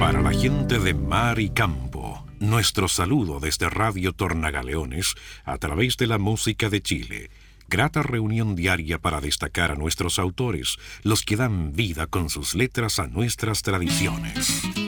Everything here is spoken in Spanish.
Para la gente de mar y campo, nuestro saludo desde Radio Tornagaleones a través de la música de Chile. Grata reunión diaria para destacar a nuestros autores, los que dan vida con sus letras a nuestras tradiciones.